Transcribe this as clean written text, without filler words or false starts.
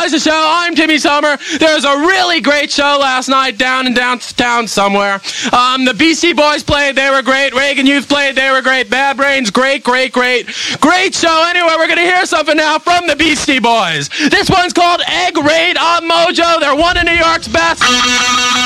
Boys the Show. I'm Timmy Sommer. There was a really great show last night down in downtown somewhere. The Beastie Boys played. They were great. Reagan Youth played. They were great. Bad Brains, great show. Anyway, we're going to hear something now from the Beastie Boys. This one's called Egg Raid on Mojo. They're one of New York's best.